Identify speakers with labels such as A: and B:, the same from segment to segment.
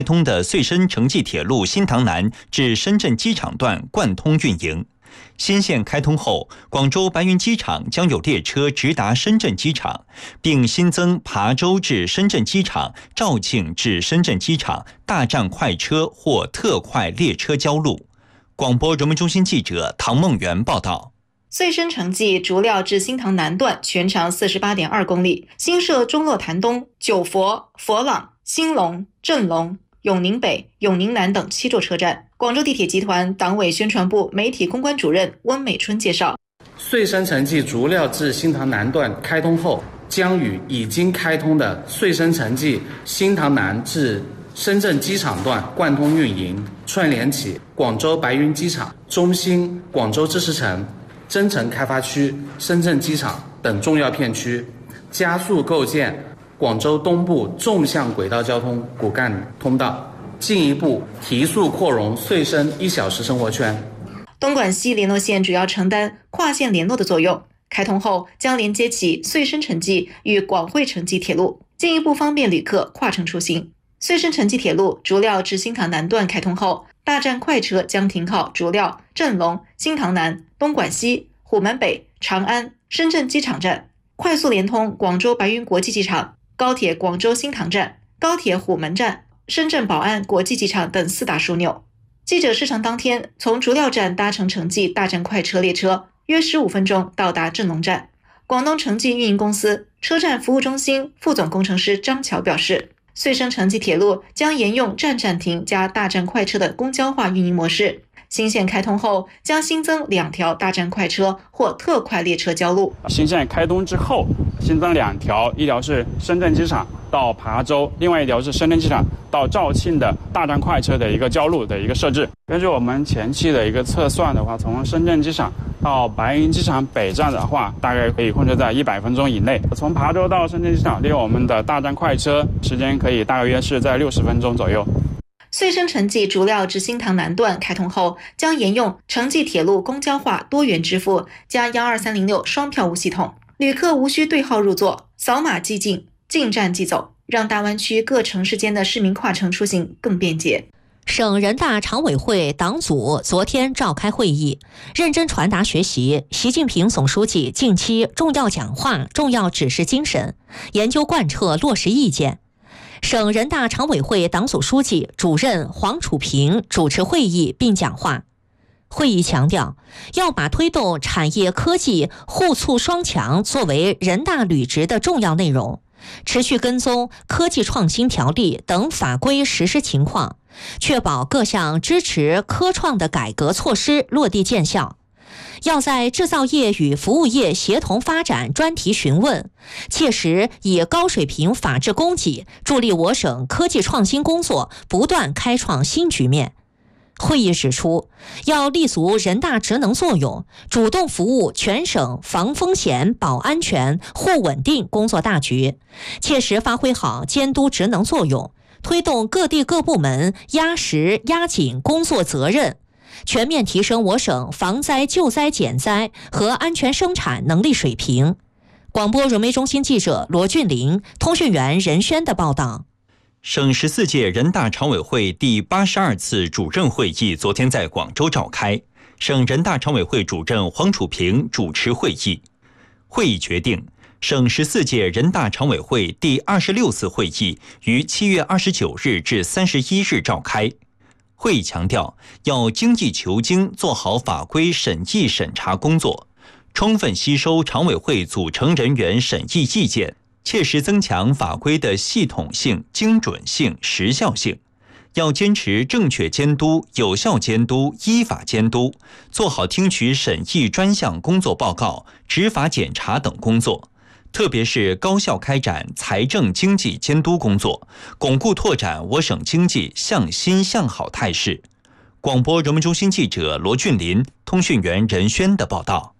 A: 通的穗深城际铁路新塘南至深圳机场段贯通运营。新线开通后，广州白云机场将有列车直达深圳机场，并新增琶洲至深圳机场、肇庆至深圳机场大站快车或特快列车交路。广播人文中心记者唐梦圆报道。
B: 穗深城际竹料至新塘南段全长 48.2 公里，新设中洛潭东、九佛、佛朗、兴隆、镇隆、永宁北、永宁南等7座车站。广州地铁集团党委宣传部媒体公关主任温美春介绍，
C: 穗深城际竹料至新塘南段开通后，将与已经开通的穗深城际新塘南至深圳机场段贯通运营，串联起广州白云机场、中心、广州知识城、增城开发区、深圳机场等重要片区，加速构建广州东部纵向轨道交通骨干通道，进一步提速扩容穗深1小时生活圈。
B: 东莞西联络线主要承担跨线联络的作用，开通后将连接起穗深城际与广汇城际铁路，进一步方便旅客跨城出行。穗深城际铁路竹料至新塘南段开通后，大站快车将停靠竹料、镇隆、新塘南、东莞西、虎门北、长安、深圳机场站，快速连通广州白云国际机场、高铁广州新塘站、高铁虎门站、深圳宝安国际机场等4大枢纽。记者试乘当天，从竹料站搭乘城际大站快车列车，约15分钟到达镇隆站。广东城际运营公司车站服务中心副总工程师张桥表示，穗深城际铁路将沿用站站停加大站快车的公交化运营模式。新线开通后，将新增2条大站快车或特快列车交路。
D: 新线开通之后，新增2条，一条是深圳机场到琶洲，另外一条是深圳机场到肇庆的大站快车的一个交路的一个设置。根据我们前期的一个测算的话，从深圳机场到白云机场北站的话，大概可以控制在100分钟以内。从琶洲到深圳机场，利用我们的大站快车，时间可以大约是在60分钟左右。
B: 穗深城际竹料至新塘南段开通后，将沿用城际铁路公交化多元支付加12306双票务系统，旅客无需对号入座，扫码即进，进站即走，让大湾区各城市间的市民跨城出行更便捷。
E: 省人大常委会党组昨天召开会议，认真传达学习习近平总书记近期重要讲话、重要指示精神，研究贯彻落实意见。省人大常委会党组书记、主任黄楚平主持会议并讲话。会议强调，要把推动产业科技互促双强作为人大履职的重要内容，持续跟踪科技创新条例等法规实施情况，确保各项支持科创的改革措施落地见效。要在制造业与服务业协同发展专题询问，切实以高水平法治供给助力我省科技创新工作不断开创新局面。会议指出，要立足人大职能作用，主动服务全省防风险、保安全、护稳定工作大局，切实发挥好监督职能作用，推动各地各部门压实压紧工作责任，全面提升我省防灾救灾减灾和安全生产能力水平。广播人媒中心记者罗俊林、通讯员任轩的报道。
A: 省14届人大常委会第82次主任会议昨天在广州召开，省人大常委会主任黄楚平主持会议。会议决定，省14届人大常委会第26次会议于7月29日至31日召开。会议强调，要精益求精做好法规审议审查工作，充分吸收常委会组成人员审议意见，切实增强法规的系统性、精准性、时效性。要坚持正确监督、有效监督、依法监督，做好听取审议专项工作报告、执法检查等工作，特别是高效开展财政经济监督工作，巩固拓展我省经济向新向好态势。广播人文中心记者罗俊林、通讯员任轩的报道。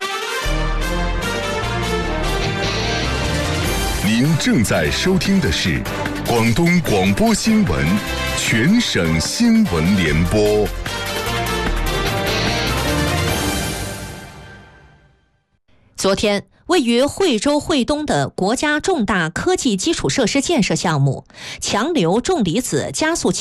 F: 您正在收听的是广东广播新闻全省新闻联播。
E: 昨天， 位于惠州惠东的国家重大科技基础设施建设项目强流重离子加速器